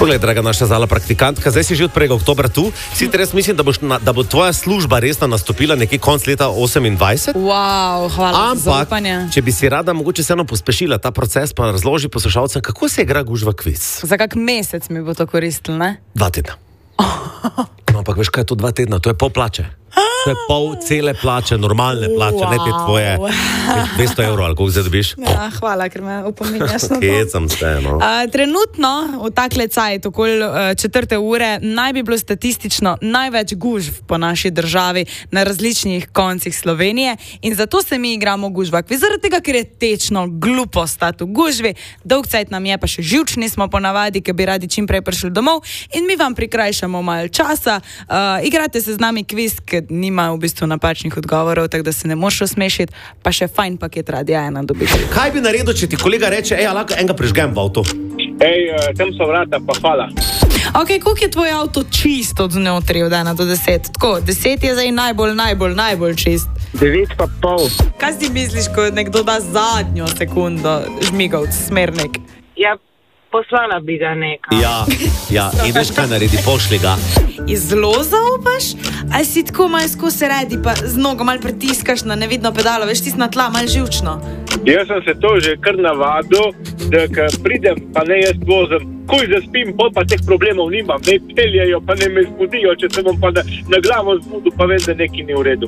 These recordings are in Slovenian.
Poglej, draga naša zala praktikantka, zdaj si že od 1. oktobra tu. Sicer jaz mislim, da bo tvoja služba resno nastopila nekje konc leta 28. Wow, hvala za zaupanje. Ampak, če bi si rada mogoče vseeno pospešila ta proces, pa razloži poslušalcem, kako se igra gužva kviz. Za kak mesec mi bo to koristilo, ne? 2 tedna. No, ampak veš, kaj je to 2 tedna? To je pol plače. To je pol cele plače, normalne plače, ne te tvoje 200 evrov, ali koliko zdaj dobiš? Ja, hvala, ker me opominjaš na to. Kecam se, no. Trenutno, v takle cajt, okoli 4. ure, naj bi bilo statistično največ gužv po naši državi na različnih koncih Slovenije in zato se mi igramo gužva kviz. Zaradi tega, ker je tečno glupo stati v gužvi, dolg cajt nam je, pa še živčni smo ponavadi, ker bi radi čim prej prišli domov in mi vam prikrajšamo malo časa. Igrate se z nami kviz, ker nima v bistvu napačnih odgovorov, tako da se ne moš osmešiti, pa še fajn paket Radia 1 dobiš. Kaj bi naredil, če ti kolega reče, lahko enega prižgem v avto? Tam so vrata, pa hvala. Ok, koliko je tvoj avto čist od znotraj od 1 do 10? Tako, 10 je zdaj najbolj čist. 9,5. Kaj si misliš, ko nekdo da zadnjo sekundo žmigovc, smernik? Ja, poslala bi ga nekam. Ja, in veš kaj naredi, pošli ga. Zelo zaupaš? Ali si tako malo skozi redi, pa z nogo malo pritiskaš na nevidno pedalo, veš, tis na tla, malo živčno? Jaz sem se to že kar navadil, da ko pridem, pa ne jaz vozim, kuj zaspim, pol pa teh problemov nimam, ne peljajo, pa ne me zbudijo, če se bom pa na glavo zbudil, pa vem, da nekaj ni v redu.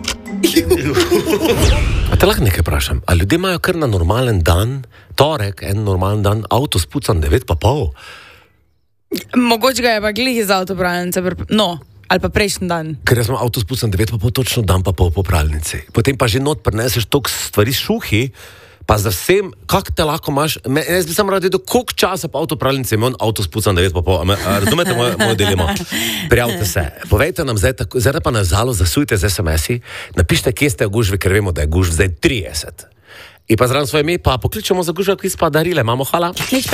A te lahko nekaj vprašam, a ljudje imajo kar na normalen dan, torek, en normalen dan, avto spucan 9,5? Mogoče ga je pa glih iz avtopravljalnice, ali pa prejšnji dan. Ker jaz imam avto spucan 9,5 točno dan pa pol po pralnici. Potem pa že not prineseš toliko stvari šuhi, pa za vsem, kak te lahko imaš, jaz bi sam rad vedel, koliko časa pa avtopravljalnici ima avto spucan 9,5. Razumete mojo dilemo? Prijavite se. Povejte nam zdaj pa na Zalo, zasujte z SMS-i, napište, kje ste v gužvi, ker vemo, da je gužv zdaj 30. In pa zraven svoje ime, pa pokličemo za gužva kviz, pa darile, imamo, hvala.